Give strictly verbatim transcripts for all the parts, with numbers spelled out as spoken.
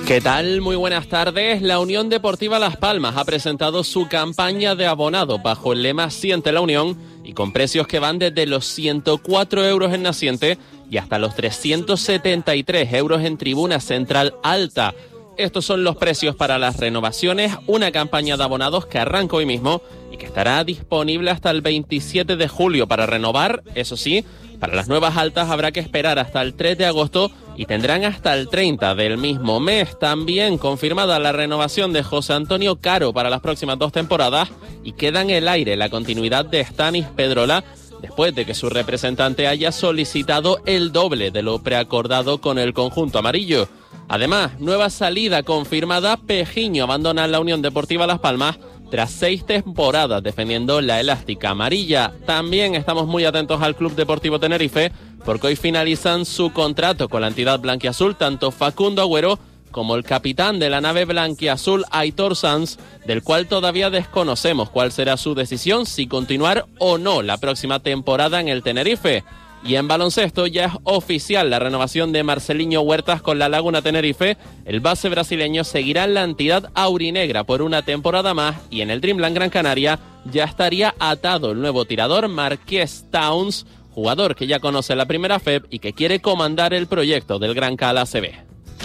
¿Qué tal? Muy buenas tardes. La Unión Deportiva Las Palmas ha presentado su campaña de abonado bajo el lema Siente la Unión y con precios que van desde los ciento cuatro euros en Naciente y hasta los trescientos setenta y tres euros en Tribuna Central Alta. Estos son los precios para las renovaciones, una campaña de abonados que arranca hoy mismo y que estará disponible hasta el veintisiete de julio para renovar. Eso sí, para las nuevas altas habrá que esperar hasta el tres de agosto y tendrán hasta el treinta del mismo mes. También confirmada la renovación de José Antonio Caro para las próximas dos temporadas y queda en el aire la continuidad de Stanis Pedrola después de que su representante haya solicitado el doble de lo preacordado con el conjunto amarillo. Además, nueva salida confirmada, Pejiño abandona la Unión Deportiva Las Palmas tras seis temporadas defendiendo la elástica amarilla. También estamos muy atentos al Club Deportivo Tenerife porque hoy finalizan su contrato con la entidad blanquiazul tanto Facundo Agüero como el capitán de la nave blanquiazul Aitor Sanz, del cual todavía desconocemos cuál será su decisión, si continuar o no la próxima temporada en el Tenerife. Y en baloncesto ya es oficial la renovación de Marceliño Huertas con la Laguna Tenerife. El base brasileño seguirá en la entidad aurinegra por una temporada más y en el Dreamland Gran Canaria ya estaría atado el nuevo tirador Marqués Towns, jugador que ya conoce la primera F E B y que quiere comandar el proyecto del Gran Cala A C B.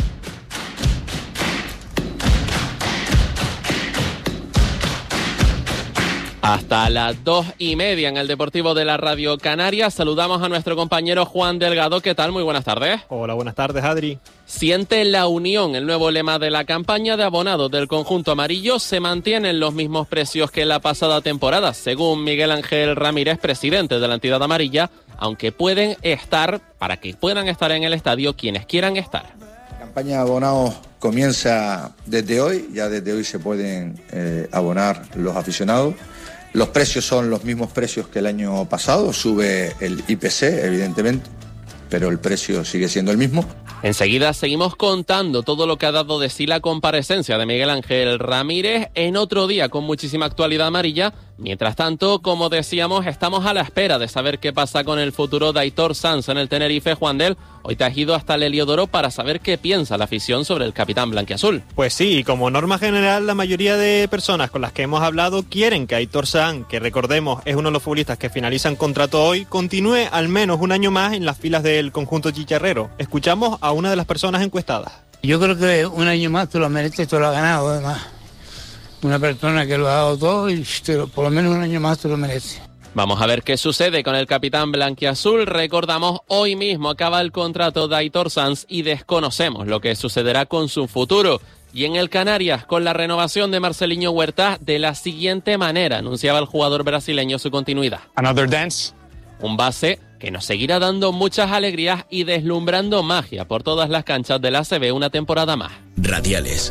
Hasta las dos y media en el Deportivo de la Radio Canaria. Saludamos a nuestro compañero Juan Delgado. ¿Qué tal? Muy buenas tardes. Hola, buenas tardes, Adri. Siente la Unión, el nuevo lema de la campaña de abonados del conjunto amarillo. Se mantienen los mismos precios que la pasada temporada, según Miguel Ángel Ramírez, presidente de la entidad amarilla, aunque pueden estar, para que puedan estar en el estadio quienes quieran estar. La campaña de abonados comienza desde hoy. Ya desde hoy se pueden eh, abonar los aficionados. Los precios son los mismos precios que el año pasado, sube el I P C, evidentemente, pero el precio sigue siendo el mismo. Enseguida seguimos contando todo lo que ha dado de sí la comparecencia de Miguel Ángel Ramírez en otro día con muchísima actualidad amarilla. Mientras tanto, como decíamos, estamos a la espera de saber qué pasa con el futuro de Aitor Sanz en el Tenerife. Juan Del, hoy te has ido hasta el Heliodoro para saber qué piensa la afición sobre el capitán blanquiazul. Pues sí, como norma general, la mayoría de personas con las que hemos hablado quieren que Aitor Sanz, que recordemos es uno de los futbolistas que finalizan contrato hoy, continúe al menos un año más en las filas del conjunto chicharrero. Escuchamos a una de las personas encuestadas. Yo creo que un año más tú lo mereces, tú lo has ganado, además. Una persona que lo ha dado todo y por lo menos un año más tú lo mereces. Vamos a ver qué sucede con el capitán blanquiazul. Recordamos, hoy mismo acaba el contrato de Aitor Sanz y desconocemos lo que sucederá con su futuro. Y en el Canarias, con la renovación de Marceliño Huertas, de la siguiente manera anunciaba el jugador brasileño su continuidad. Another dance. Un base que nos seguirá dando muchas alegrías y deslumbrando magia por todas las canchas de la A C B una temporada más. Radiales,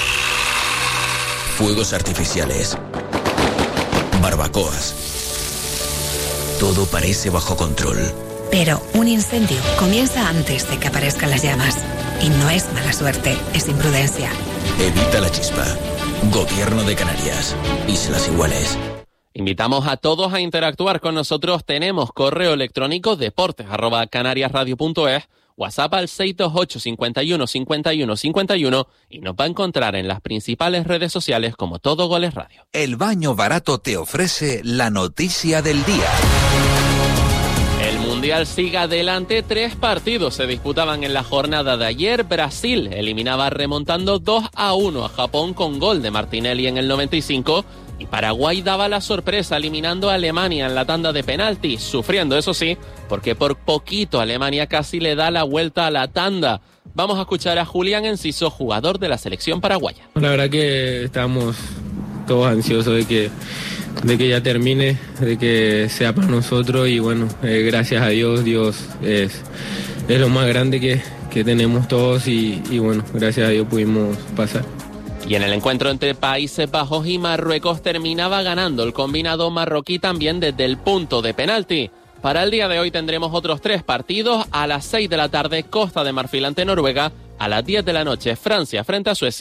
fuegos artificiales, barbacoas. Todo parece bajo control. Pero un incendio comienza antes de que aparezcan las llamas. Y no es mala suerte, es imprudencia. Evita la chispa. Gobierno de Canarias. Islas Iguales. Invitamos a todos a interactuar con nosotros. Tenemos correo electrónico deportes arroba canariasradio punto es, WhatsApp al seis dos ocho, cincuenta y uno, cincuenta y uno, cincuenta y uno y nos va a encontrar en las principales redes sociales como Todo Goles Radio. El Baño Barato te ofrece la noticia del día. El Mundial sigue adelante. Tres partidos se disputaban en la jornada de ayer. Brasil eliminaba remontando dos a uno a Japón con gol de Martinelli en el noventa y cinco. Y Paraguay daba la sorpresa eliminando a Alemania en la tanda de penaltis, sufriendo, eso sí, porque por poquito Alemania casi le da la vuelta a la tanda. Vamos a escuchar a Julián Enciso, jugador de la selección paraguaya. La verdad que estamos todos ansiosos de que, de que ya termine, de que sea para nosotros y bueno, eh, gracias a Dios, Dios es, es lo más grande que, que tenemos todos y, y bueno, gracias a Dios pudimos pasar. Y en el encuentro entre Países Bajos y Marruecos terminaba ganando el combinado marroquí también desde el punto de penalti. Para el día de hoy tendremos otros tres partidos. A las seis de la tarde, Costa de Marfil ante Noruega. A las diez de la noche, Francia frente a Suecia.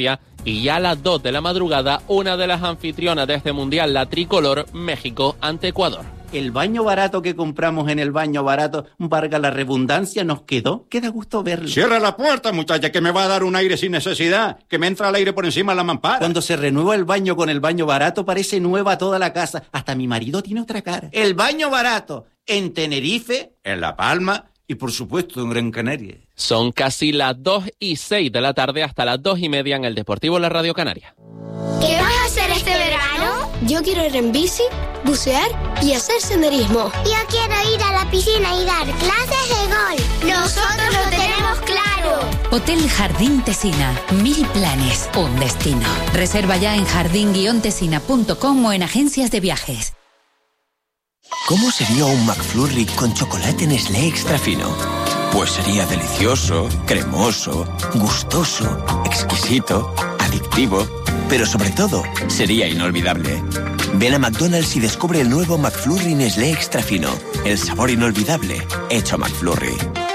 Y ya a las dos de la madrugada, una de las anfitrionas de este mundial, la tricolor, México ante Ecuador. El baño barato que compramos en el baño barato, valga la redundancia, nos quedó. Queda gusto verlo. Cierra la puerta, muchacha, que me va a dar un aire sin necesidad. Que me entra el aire por encima de la mampara. Cuando se renueva el baño con el baño barato, parece nueva toda la casa. Hasta mi marido tiene otra cara. El baño barato en Tenerife, en La Palma y, por supuesto, en Gran Canaria. Son casi las dos y seis de la tarde hasta las dos y media en el Deportivo La Radio Canaria. ¿Qué vas a hacer este verano? Yo quiero ir en bici, bucear y hacer senderismo. Yo quiero ir a la piscina y dar clases de golf. Nosotros lo tenemos claro. Hotel Jardín Tesina. Mil planes, un destino. Reserva ya en jardín guion tesina punto com o en agencias de viajes. ¿Cómo sería un McFlurry con chocolate Nestlé extra fino? Pues sería delicioso, cremoso, gustoso, exquisito, adictivo, pero sobre todo, sería inolvidable. Ven a McDonald's y descubre el nuevo McFlurry Nestlé extra fino. El sabor inolvidable, hecho McFlurry.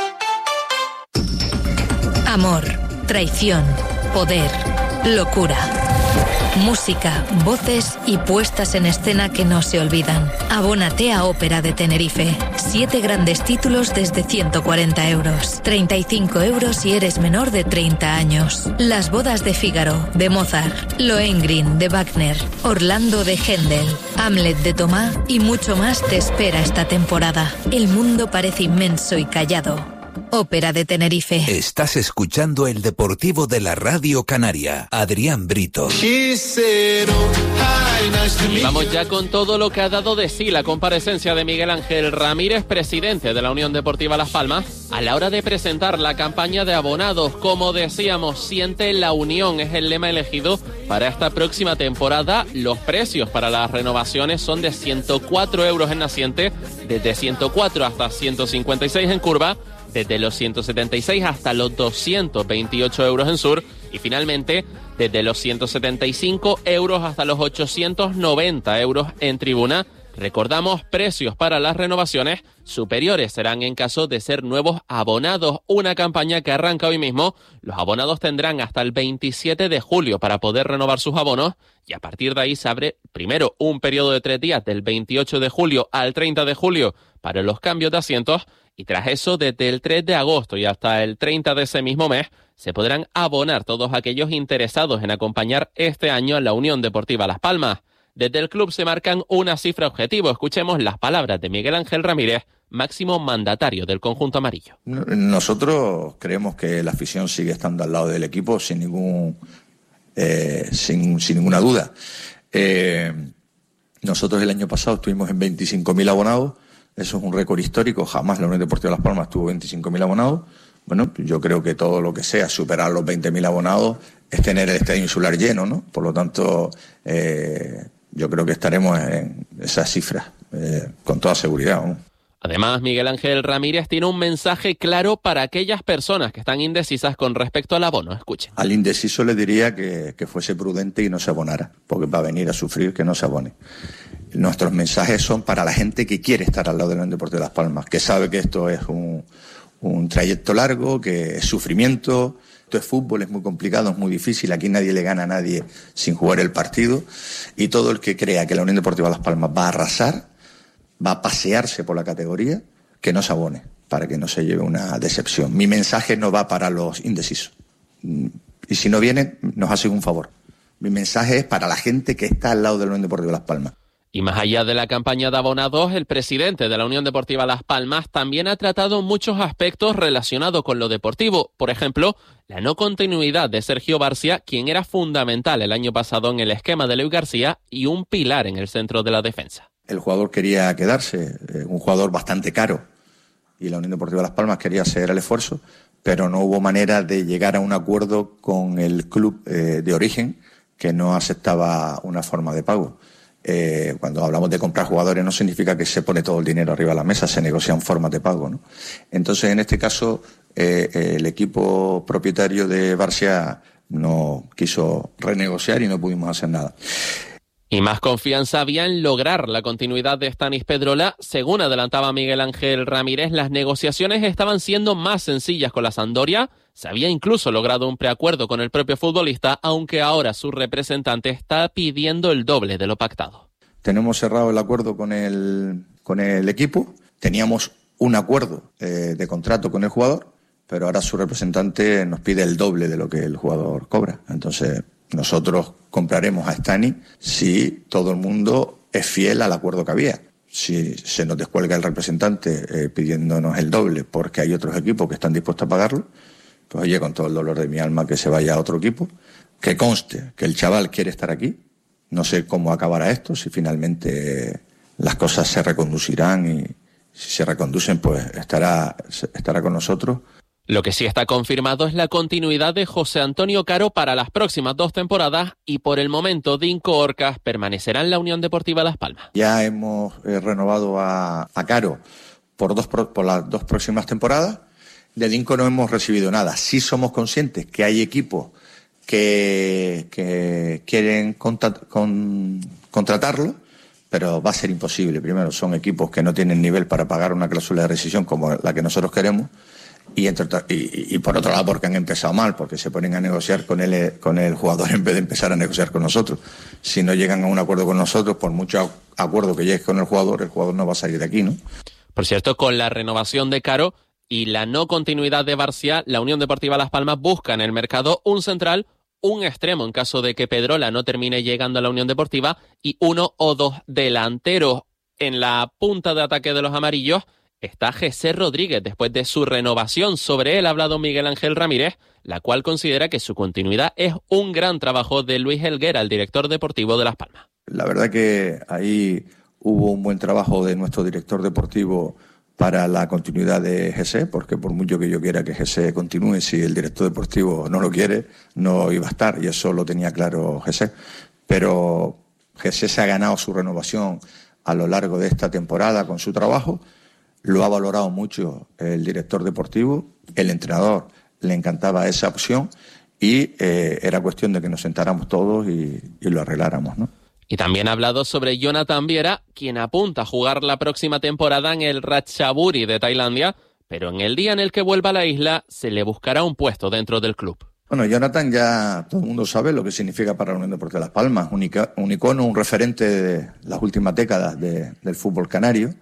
Amor, traición, poder, locura. Música, voces y puestas en escena que no se olvidan. Abónate a Ópera de Tenerife. Siete grandes títulos desde ciento cuarenta euros. treinta y cinco euros si eres menor de treinta años. Las bodas de Fígaro, de Mozart. Lohengrin, de Wagner. Orlando, de Händel. Hamlet, de Tomás y mucho más te espera esta temporada. El mundo parece inmenso y callado. Ópera de Tenerife. Estás escuchando el Deportivo de la Radio Canaria. Adrián Brito. Vamos ya con todo lo que ha dado de sí la comparecencia de Miguel Ángel Ramírez, presidente de la Unión Deportiva Las Palmas, a la hora de presentar la campaña de abonados. Como decíamos, siente la unión es el lema elegido para esta próxima temporada. Los precios para las renovaciones son de ciento cuatro euros en naciente, desde ciento cuatro hasta ciento cincuenta y seis en curva, desde los ciento setenta y seis hasta los doscientos veintiocho euros en sur y finalmente desde los ciento setenta y cinco euros hasta los ochocientos noventa euros en tribuna. Recordamos, precios para las renovaciones superiores serán en caso de ser nuevos abonados, una campaña que arranca hoy mismo. Los abonados tendrán hasta el veintisiete de julio para poder renovar sus abonos y a partir de ahí se abre primero un periodo de tres días del veintiocho de julio al treinta de julio para los cambios de asientos. Y tras eso, desde el tres de agosto y hasta el treinta de ese mismo mes, se podrán abonar todos aquellos interesados en acompañar este año a la Unión Deportiva Las Palmas. Desde el club se marcan una cifra objetivo. Escuchemos las palabras de Miguel Ángel Ramírez, máximo mandatario del conjunto amarillo. Nosotros creemos que la afición sigue estando al lado del equipo sin ningún, eh, sin, sin ninguna duda. Eh, nosotros el año pasado estuvimos en veinticinco mil abonados. Eso es un récord histórico. Jamás la Unión Deportiva Las Palmas tuvo veinticinco mil abonados. Bueno, yo creo que todo lo que sea superar los veinte mil abonados es tener el estadio insular lleno, ¿no? Por lo tanto, eh, yo creo que estaremos en esas cifras, eh, con toda seguridad, ¿no? Además, Miguel Ángel Ramírez tiene un mensaje claro para aquellas personas que están indecisas con respecto al abono. Escuchen. Al indeciso le diría que, que fuese prudente y no se abonara, porque va a venir a sufrir que no se abone. Nuestros mensajes son para la gente que quiere estar al lado de la Unión Deportiva de Las Palmas, que sabe que esto es un, un trayecto largo, que es sufrimiento. Esto es fútbol, es muy complicado, es muy difícil. Aquí nadie le gana a nadie sin jugar el partido. Y todo el que crea que la Unión Deportiva de Las Palmas va a arrasar, va a pasearse por la categoría, que no se abone, para que no se lleve una decepción. Mi mensaje no va para los indecisos. Y si no vienen, nos hacen un favor. Mi mensaje es para la gente que está al lado de la Unión Deportiva de Las Palmas. Y más allá de la campaña de abonados, el presidente de la Unión Deportiva Las Palmas también ha tratado muchos aspectos relacionados con lo deportivo. Por ejemplo, la no continuidad de Sergio Barcia, quien era fundamental el año pasado en el esquema de Leo García y un pilar en el centro de la defensa. El jugador quería quedarse, eh, un jugador bastante caro, y la Unión Deportiva Las Palmas quería hacer el esfuerzo, pero no hubo manera de llegar a un acuerdo con el club eh, de origen, que no aceptaba una forma de pago. Eh, cuando hablamos de comprar jugadores no significa que se pone todo el dinero arriba de la mesa, se negocian formas de pago, ¿no? Entonces, en este caso, eh, el equipo propietario de Barcia no quiso renegociar y no pudimos hacer nada. Y más confianza había en lograr la continuidad de Stanis Pedrola. Según adelantaba Miguel Ángel Ramírez, las negociaciones estaban siendo más sencillas con la Sampdoria. Se había incluso logrado un preacuerdo con el propio futbolista, aunque ahora su representante está pidiendo el doble de lo pactado. Tenemos cerrado el acuerdo con el, con el equipo, teníamos un acuerdo eh, de contrato con el jugador, pero ahora su representante nos pide el doble de lo que el jugador cobra. Entonces, nosotros compraremos a Stani si todo el mundo es fiel al acuerdo que había. Si se nos descuelga el representante eh, pidiéndonos el doble porque hay otros equipos que están dispuestos a pagarlo, pues oye, con todo el dolor de mi alma que se vaya a otro equipo, que conste que el chaval quiere estar aquí. No sé cómo acabará esto, si finalmente las cosas se reconducirán y si se reconducen, pues estará, estará con nosotros. Lo que sí está confirmado es la continuidad de José Antonio Caro para las próximas dos temporadas y por el momento Dinko Orcas permanecerá en la Unión Deportiva Las Palmas. Ya hemos eh, renovado a, a Caro por, dos, por las dos próximas temporadas. De Dinko no hemos recibido nada. Sí somos conscientes que hay equipos que, que quieren contra, con, contratarlo, pero va a ser imposible. Primero, son equipos que no tienen nivel para pagar una cláusula de rescisión como la que nosotros queremos. Y, entre, y, y por otro lado porque han empezado mal, porque se ponen a negociar con el, con el jugador en vez de empezar a negociar con nosotros. Si no llegan a un acuerdo con nosotros, por mucho acuerdo que llegue con el jugador, el jugador no va a salir de aquí, ¿no? Por cierto, con la renovación de Caro y la no continuidad de Barcia, la Unión Deportiva Las Palmas busca en el mercado un central, un extremo en caso de que Pedrola no termine llegando a la Unión Deportiva y uno o dos delanteros. En la punta de ataque de los amarillos está José Rodríguez, después de su renovación. Sobre él ha hablado Miguel Ángel Ramírez, la cual considera que su continuidad es un gran trabajo de Luis Helguera, el director deportivo de Las Palmas. La verdad que ahí hubo un buen trabajo de nuestro director deportivo para la continuidad de José, porque por mucho que yo quiera que José continúe, si el director deportivo no lo quiere, no iba a estar, y eso lo tenía claro José. Pero José se ha ganado su renovación a lo largo de esta temporada con su trabajo. Lo ha valorado mucho el director deportivo, el entrenador le encantaba esa opción y eh, era cuestión de que nos sentáramos todos y, y lo arregláramos, ¿no? Y también ha hablado sobre Jonathan Viera, quien apunta a jugar la próxima temporada en el Ratchaburi de Tailandia, pero en el día en el que vuelva a la isla se le buscará un puesto dentro del club. Bueno, Jonathan ya todo el mundo sabe lo que significa para la Unión Deportiva Las Palmas, un, ica, un icono, un referente de las últimas décadas de, del fútbol canario.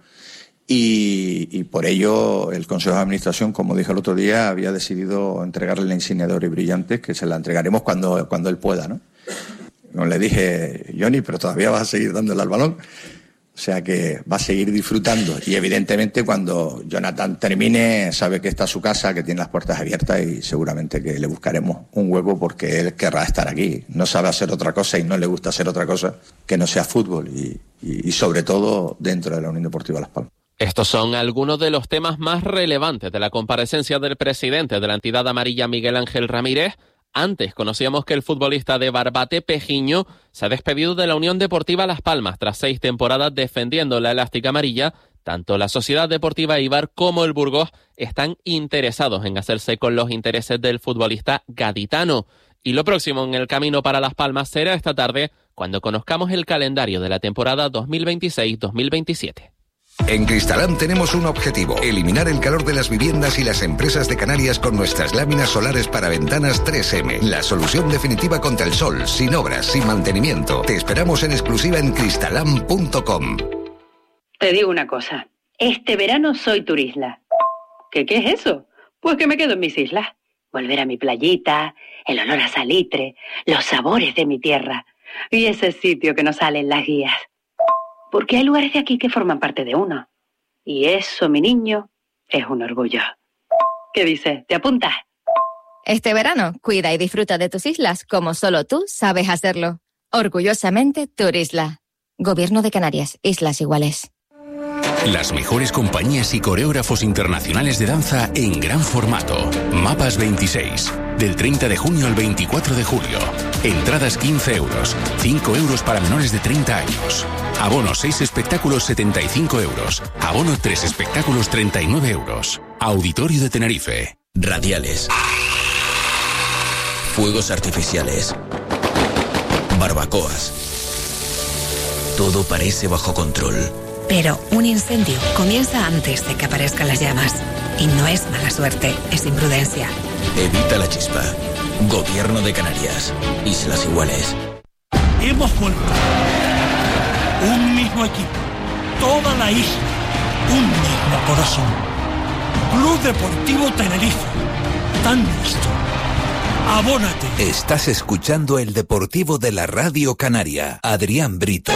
Y, y por ello el Consejo de Administración, como dije el otro día, había decidido entregarle la insignia de oro y brillantes, que se la entregaremos cuando, cuando él pueda, ¿no? No le dije, Johnny, pero todavía vas a seguir dándole al balón. O sea que va a seguir disfrutando. Y evidentemente cuando Jonathan termine, sabe que está a su casa, que tiene las puertas abiertas y seguramente que le buscaremos un hueco porque él querrá estar aquí. No sabe hacer otra cosa y no le gusta hacer otra cosa que no sea fútbol y, y, y sobre todo dentro de la Unión Deportiva Las Palmas. Estos son algunos de los temas más relevantes de la comparecencia del presidente de la entidad amarilla, Miguel Ángel Ramírez. Antes conocíamos que el futbolista de Barbate, Pejiño, se ha despedido de la Unión Deportiva Las Palmas tras seis temporadas defendiendo la elástica amarilla. Tanto la Sociedad Deportiva Eibar como el Burgos están interesados en hacerse con los intereses del futbolista gaditano. Y lo próximo en el camino para Las Palmas será esta tarde, cuando conozcamos el calendario de la temporada dos mil veintiséis dos mil veintisiete. En Cristalam tenemos un objetivo: eliminar el calor de las viviendas y las empresas de Canarias con nuestras láminas solares para ventanas tres eme. La solución definitiva contra el sol, sin obras, sin mantenimiento. Te esperamos en exclusiva en cristalam punto com. Te digo una cosa, este verano soy turisla. ¿Qué, qué es eso? Pues que me quedo en mis islas. Volver a mi playita, el olor a salitre, los sabores de mi tierra y ese sitio que nos sale en las guías. Porque hay lugares de aquí que forman parte de uno. Y eso, mi niño, es un orgullo. ¿Qué dices? ¿Te apuntas? Este verano, cuida y disfruta de tus islas como solo tú sabes hacerlo. Orgullosamente, Turisla. Gobierno de Canarias, Islas Iguales. Las mejores compañías y coreógrafos internacionales de danza en gran formato. Mapas veintiséis. Del treinta de junio al veinticuatro de julio. Entradas quince euros. cinco euros para menores de treinta años. Abono seis espectáculos setenta y cinco euros. Abono tres espectáculos treinta y nueve euros. Auditorio de Tenerife. Radiales. Fuegos artificiales. Barbacoas. Todo parece bajo control. Pero un incendio comienza antes de que aparezcan las llamas. Y no es mala suerte, es imprudencia. Evita la chispa. Gobierno de Canarias. Islas Iguales. Hemos vuelto. Un mismo equipo. Toda la isla. Un mismo corazón. Club Deportivo Tenerife. Tan nuestro. Abónate. Estás escuchando el Deportivo de la Radio Canaria. Adrián Brito.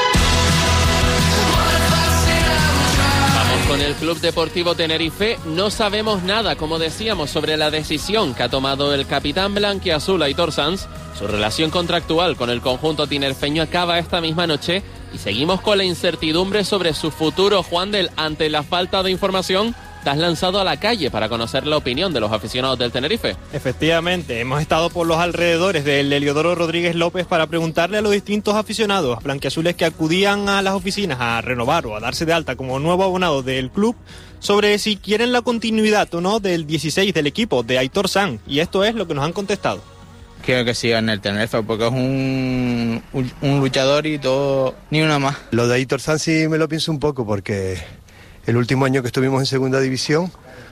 Vamos con el Club Deportivo Tenerife. No sabemos nada, como decíamos, sobre la decisión que ha tomado el capitán blanquiazul Aitor Sanz. Su relación contractual con el conjunto tinerfeño acaba esta misma noche y seguimos con la incertidumbre sobre su futuro. Juan del, ante la falta de información, te has lanzado a la calle para conocer la opinión de los aficionados del Tenerife. Efectivamente, hemos estado por los alrededores del Heliodoro Rodríguez López para preguntarle a los distintos aficionados blanquiazules que acudían a las oficinas a renovar o a darse de alta como nuevo abonado del club sobre si quieren la continuidad o no del dieciséis del equipo de Aitor Sanz, y esto es lo que nos han contestado. Quiero que siga en el Tenerife porque es un, un, un luchador y todo, ni una más. Lo de Aitor Sanz sí me lo pienso un poco porque el último año que estuvimos en segunda división,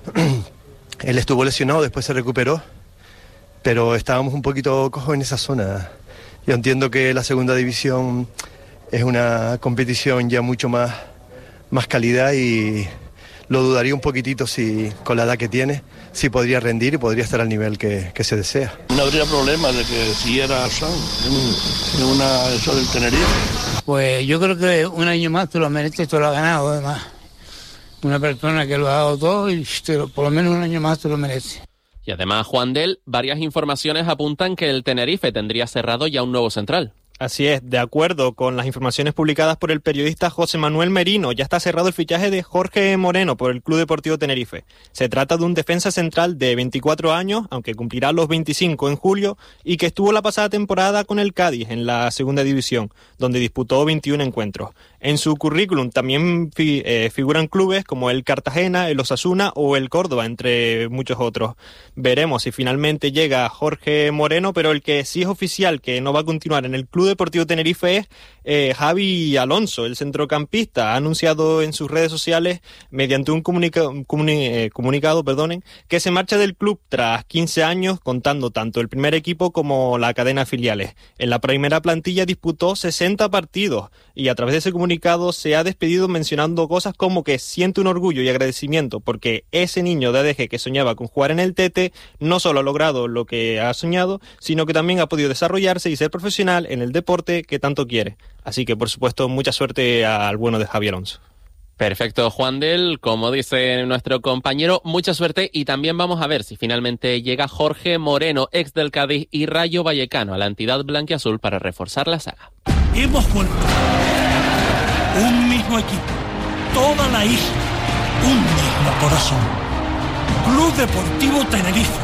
él estuvo lesionado, después se recuperó, pero estábamos un poquito cojos en esa zona. Yo entiendo que la segunda división es una competición ya mucho más, más calidad y lo dudaría un poquitito si con la edad que tiene, si podría rendir y podría estar al nivel que, que se desea. No habría problema de que siguiera Sanz en, en una eso del Tenerife. Pues yo creo que un año más tú lo mereces, tú lo has ganado además. Una persona que lo ha dado todo y te lo, por lo menos un año más te lo merece. Y además, Juan del, varias informaciones apuntan que el Tenerife tendría cerrado ya un nuevo central. Así es, de acuerdo con las informaciones publicadas por el periodista José Manuel Merino, ya está cerrado el fichaje de Jorge Moreno por el Club Deportivo Tenerife. Se trata de un defensa central de veinticuatro años, aunque cumplirá los veinticinco en julio, y que estuvo la pasada temporada con el Cádiz en la segunda división, donde disputó veintiún encuentros. En su currículum también fi, eh, figuran clubes como el Cartagena, el Osasuna o el Córdoba, entre muchos otros. Veremos si finalmente llega Jorge Moreno, pero el que sí es oficial que no va a continuar en el Club Deportivo Tenerife es eh, Javi Alonso, el centrocampista. Ha anunciado en sus redes sociales, mediante un comunica, comuni, eh, comunicado, perdonen, que se marcha del club tras quince años, contando tanto el primer equipo como la cadena de filiales. En la primera plantilla disputó sesenta partidos y a través de ese comunicado se ha despedido mencionando cosas como que siente un orgullo y agradecimiento porque ese niño de A D G que soñaba con jugar en el Tete no solo ha logrado lo que ha soñado, sino que también ha podido desarrollarse y ser profesional en el deporte que tanto quiere. Así que, por supuesto, mucha suerte al bueno de Javi Alonso. Perfecto, Juan del, como dice nuestro compañero, mucha suerte, y también vamos a ver si finalmente llega Jorge Moreno, ex del Cádiz y Rayo Vallecano, a la entidad blanquiazul para reforzar la saga. Hemos vuelto. Un mismo equipo. Toda la isla. Un mismo corazón. Club Deportivo Tenerife.